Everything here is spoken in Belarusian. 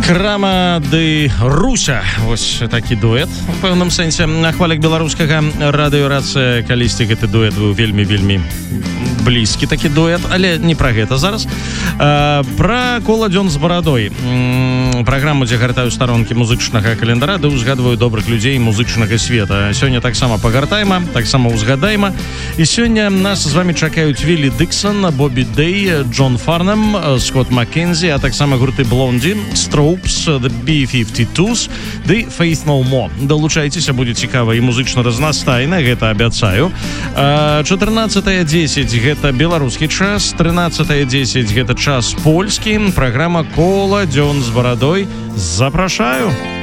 Крама ды Руся. Вось такі дуэт у пэўным сэнсе на хвалях беларускага радыёрацыя. Калісьці гэты дуэт быў вельмі блізкі такі дуэт, але не пра гэта зараз. Пра кола дзён з барадой. Праграму, дзе гартаю старонкі музычнага календара, ды ўзгадваю добрых людзей музычнага света. Сёння таксама пагартайма, таксама ўзгадайма. І сёння нас з вами чакаюць Віллі Дыксон, Бобі Дэй, Джон Фарнам, Скотт Маккензі, а таксама гурты Блонді, Строупс, The B-52s, ды Faith No More. Далучайцеся, будзе цікава і музычна разнастайна, гэта абяцаю. 14:10 гэта беларускі час, 13:10 гэта час польскі. Праграма «Кола дзён з барадой». Запрашаю.